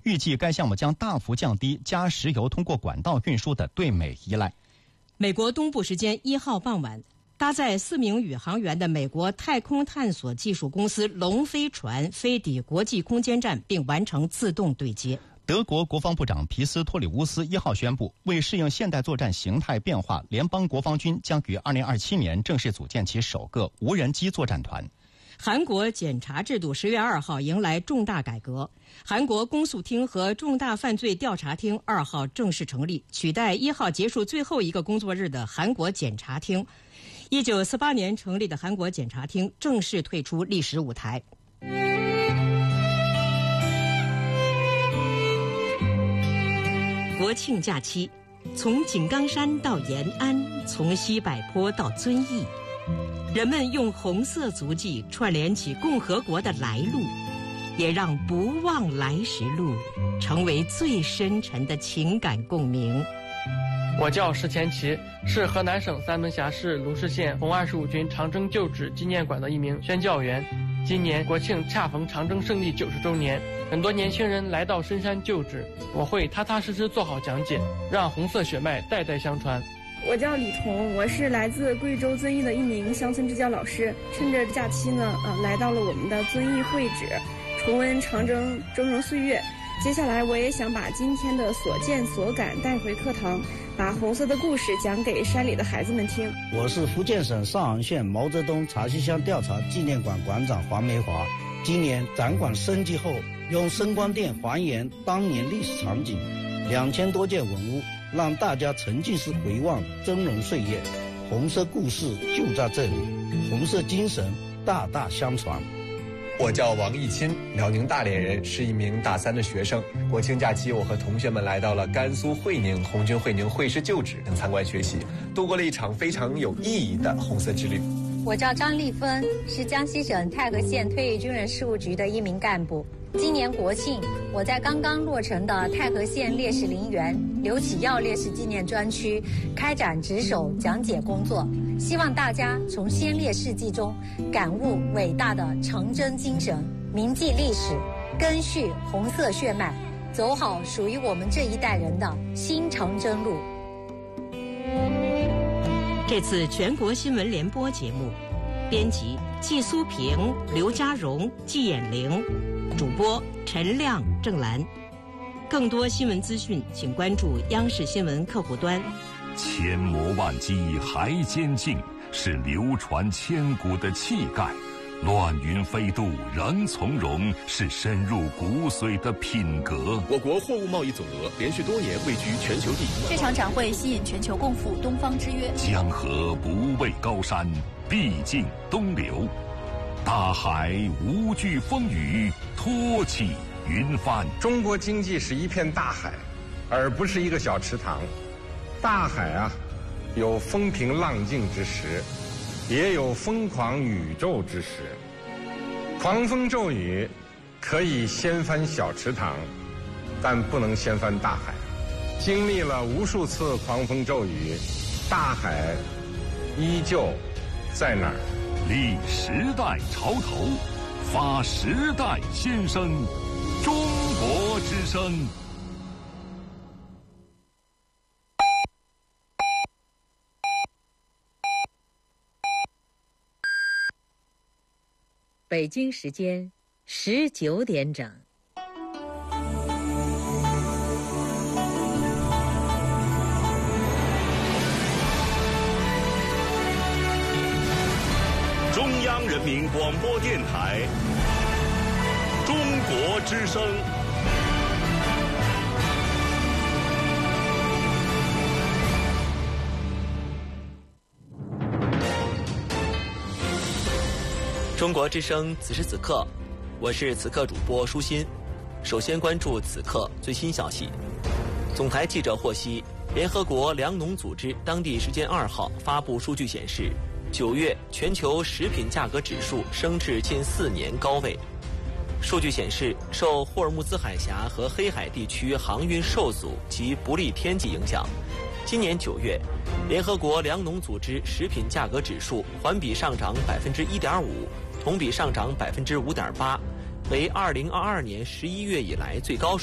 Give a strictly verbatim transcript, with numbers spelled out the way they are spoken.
预计该项目将大幅降低加石油通过管道运输的对美依赖。 美国东部时间一号傍晚，搭载四名宇航员的美国太空探索技术公司龙飞船飞抵国际空间站，并完成自动对接。 德国国防部长皮斯托里乌斯一号宣布，为适应现代作战形态变化，联邦国防军将于二零二七年正式组建其首个无人机作战团。 韩国检察制度十月二号迎来重大改革，韩国公诉厅和重大犯罪调查厅二号正式成立，取代一号结束最后一个工作日的韩国检察厅。一九四八年成立的韩国检察厅正式退出历史舞台。国庆假期，从井冈山到延安，从西柏坡到遵义，人们用红色足迹串联起共和国的来路，也让不忘来时路成为最深沉的情感共鸣。 我叫石前奇，是河南省三门峡市鲁市县红二十五军长征旧址纪念馆的一名宣教员。今年国庆恰逢长征胜利九十周年，很多年轻人来到深山旧址，我会踏踏实实做好讲解，让红色血脉代代相传。 我叫李彤，我是来自贵州遵义的一名乡村支教老师。趁着假期呢，呃，来到了我们的遵义会址，重温长征峥嵘岁月。接下来我也想把今天的所见所感带回课堂，把红色的故事讲给山里的孩子们听。 我是福建省上杭县毛泽东茶溪乡调查纪念馆馆长黄梅华。今年展馆升级后，用声光电还原当年历史场景，两千多件文物，让大家沉浸式回望峥嵘岁月。红色故事就在这里，红色精神大大相传。 我叫王义钦，辽宁大连人，是一名大三的学生。国庆假期，我和同学们来到了甘肃会宁红军会宁会师旧址等参观学习，度过了一场非常有意义的红色之旅。 我叫张丽芬，是江西省太和县退役军人事务局的一名干部。今年国庆，我在刚刚落成的太和县烈士陵园刘启耀烈士纪念专区开展值守讲解工作，希望大家从先烈事迹中感悟伟大的长征精神，铭记历史，根续红色血脉，走好属于我们这一代人的新长征路。 这次全国新闻联播节目，编辑季苏平、刘家荣、季衍玲，主播陈亮、郑兰。更多新闻资讯，请关注央视新闻客户端。 千磨万击还坚劲，是流传千古的气概；乱云飞渡仍从容，是深入骨髓的品格。 我国货物贸易总额连续多年位居全球第一。 这场展会吸引全球共赴东方之约。 江河不畏高山，毕竟东流。大海无惧风雨，托起云帆。 中国经济是一片大海，而不是一个小池塘。大海啊，有风平浪静之时，也有疯狂宇宙之时。狂风骤雨可以掀翻小池塘，但不能掀翻大海。经历了无数次狂风骤雨，大海依旧在那儿。 立时代潮头，发时代先声，中国之声。 北京时间十九点整。 中央人民广播电台，中国之声。 中国之声，此时此刻，我是此刻主播舒心。首先关注此刻最新消息。总台记者获悉，联合国粮农组织当地时间二号发布数据显示，九月全球食品价格指数升至近四年高位。数据显示，受霍尔木兹海峡和黑海地区航运受阻及不利天气影响，今年九月，联合国粮农组织食品价格指数环比上涨百分之一点五，同比上涨百分之五点八，为二零二二年十一月以来最高水平。